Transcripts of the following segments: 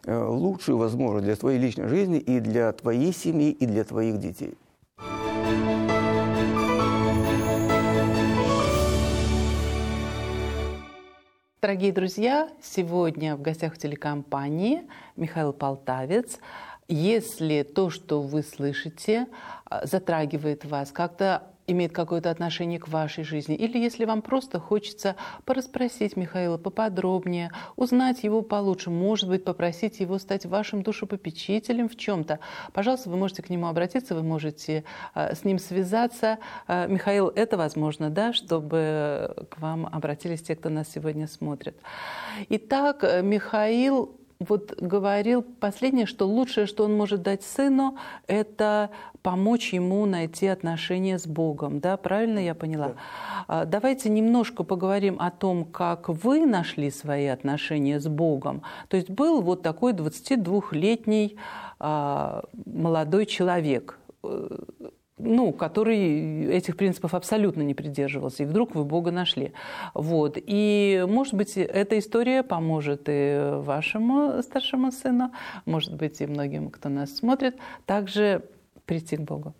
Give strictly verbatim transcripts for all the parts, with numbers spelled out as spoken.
лучшую возможность для твоей личной жизни и для твоей семьи, и для твоих детей. Дорогие друзья, сегодня в гостях у телекомпании Михаил Полтавец. Если то, что вы слышите, затрагивает вас, как-то имеет какое-то отношение к вашей жизни, или если вам просто хочется порасспросить Михаила поподробнее, узнать его получше, может быть, попросить его стать вашим душепопечителем в чем-то, пожалуйста, вы можете к нему обратиться, вы можете э, с ним связаться. Э, Михаил, это возможно, да, чтобы к вам обратились те, кто нас сегодня смотрит. Итак, Михаил вот говорил последнее, что лучшее, что он может дать сыну, это помочь ему найти отношения с Богом. Да, правильно я поняла? Да. Давайте немножко поговорим о том, как вы нашли свои отношения с Богом. То есть был вот такой двадцатидвухлетний а, молодой человек, ну, который этих принципов абсолютно не придерживался, и вдруг вы Бога нашли. Вот. И, может быть, эта история поможет и вашему старшему сыну, может быть, и многим, кто нас смотрит, также прийти к Богу.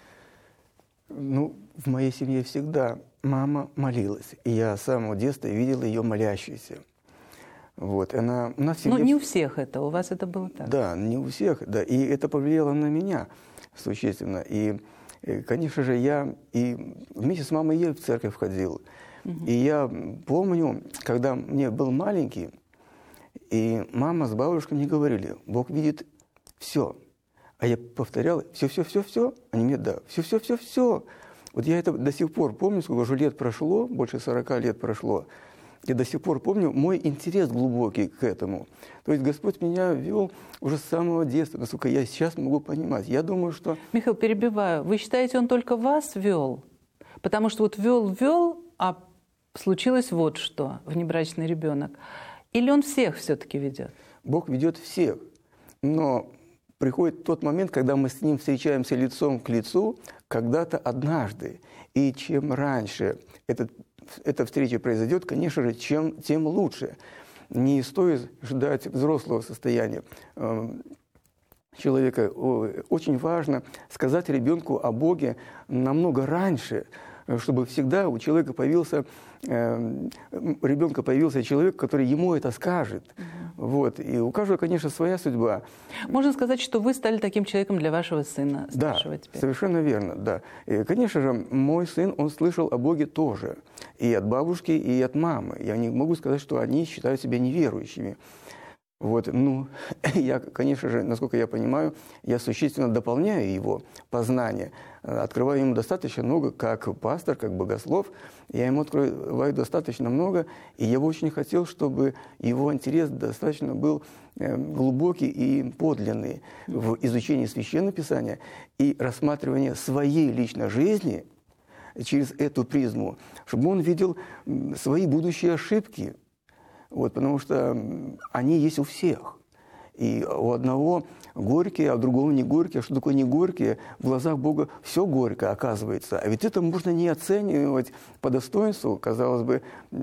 Ну, в моей семье всегда мама молилась, и я с самого детства видел ее молящейся. Вот, она, у нас семья... Но не у всех это, у вас это было так. Да, не у всех, да, и это повлияло на меня существенно. И, конечно же, я и вместе с мамой я в церковь ходил. Угу. И я помню, когда мне был маленький, и мама с бабушкой мне говорили: Бог видит все. А я повторял: все-все-все-все. Они мне: да, все-все-все-все. Вот я это до сих пор помню, сколько уже лет прошло, больше сорока лет прошло. Я до сих пор помню мой интерес глубокий к этому. То есть Господь меня вел уже с самого детства, насколько я сейчас могу понимать. Я думаю, что... Михаил, перебиваю. Вы считаете, он только вас вел? Потому что вот вел-вел, а случилось вот что, внебрачный ребенок. Или он всех все-таки ведет? Бог ведет всех. Но приходит тот момент, когда мы с ним встречаемся лицом к лицу, когда-то однажды. И чем раньше этот эта встреча произойдет, конечно же, чем, тем лучше. Не стоит ждать взрослого состояния человека. Очень важно сказать ребенку о Боге намного раньше, чтобы всегда у человека появился, ребенка появился человек, который ему это скажет. Угу. Вот. И у каждого, конечно, своя судьба. Можно сказать, что вы стали таким человеком для вашего сына, старшего да, теперь. Совершенно верно, да. И, конечно же, мой сын, он слышал о Боге тоже. И от бабушки, и от мамы. Я не могу сказать, что они считают себя неверующими. Вот, ну, я, конечно же, насколько я понимаю, я существенно дополняю его познание, открываю ему достаточно много, как пастор, как богослов, я ему открываю достаточно много, и я бы очень хотел, чтобы его интерес достаточно был глубокий и подлинный в изучении Священного Писания и рассматривании своей личной жизни через эту призму, чтобы он видел свои будущие ошибки. Вот, потому что они есть у всех. И у одного горькие, а у другого не горькие. А что такое не горькие? В глазах Бога все горько, оказывается. А ведь это можно не оценивать по достоинству. Казалось бы,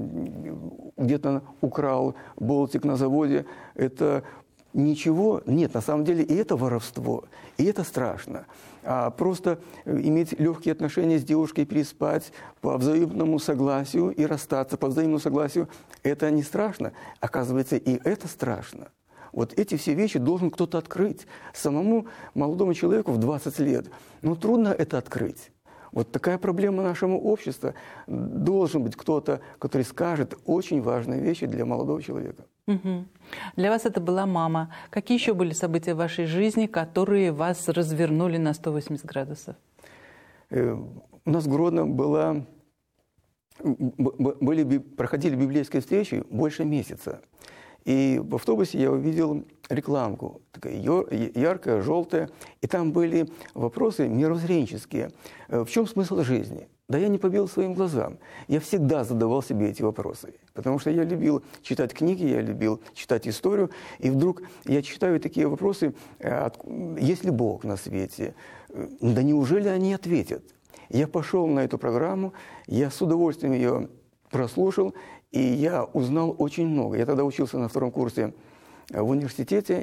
где-то украл болтик на заводе. Это ничего. Нет, на самом деле и это воровство, и это страшно. А просто иметь легкие отношения с девушкой, переспать по взаимному согласию и расстаться по взаимному согласию, это не страшно. Оказывается, и это страшно. Вот эти все вещи должен кто-то открыть. Самому молодому человеку в двадцать лет, ну, трудно это открыть. Вот такая проблема нашего общества. Должен быть кто-то, который скажет очень важные вещи для молодого человека. Угу. Для вас это была мама. Какие еще были события в вашей жизни, которые вас развернули на сто восемьдесят градусов? Э, у нас в Гродно была, были, проходили библейские встречи больше месяца. И в автобусе я увидел рекламку, такая яркая, желтая, и там были вопросы мировоззренческие. В чем смысл жизни? Да я не поверил своим глазам. Я всегда задавал себе эти вопросы, потому что я любил читать книги, я любил читать историю, и вдруг я читаю такие вопросы: есть ли Бог на свете? Да неужели они ответят? Я пошел на эту программу, я с удовольствием ее прослушал, и я узнал очень много. Я тогда учился на втором курсе в университете,